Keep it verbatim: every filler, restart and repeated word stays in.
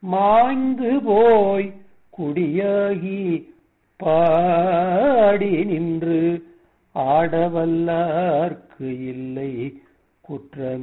மாய்ந்து போய் குடியாகி பாடி நின்று ஆடவல்லார்க்கு இல்லை குற்றமே.